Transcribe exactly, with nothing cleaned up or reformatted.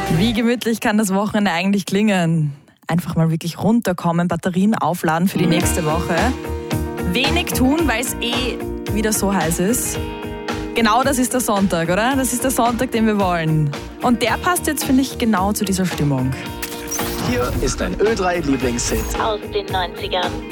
Wie gemütlich kann das Wochenende eigentlich klingen? Einfach mal wirklich runterkommen, Batterien aufladen für die nächste Woche. Wenig tun, weil es eh wieder so heiß ist. Genau das ist der Sonntag, oder? Das ist der Sonntag, den wir wollen. Und der passt jetzt, finde ich, genau zu dieser Stimmung. Hier ist ein Ö drei Lieblingshit aus den neunzigern.